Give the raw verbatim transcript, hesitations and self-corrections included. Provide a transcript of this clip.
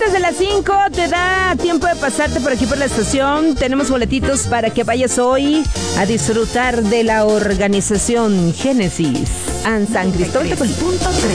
antes de las cinco te da tiempo de pasarte por aquí por la estación. Tenemos boletitos para que vayas hoy a disfrutar de la organización Génesis en San Cristóbal de Colima.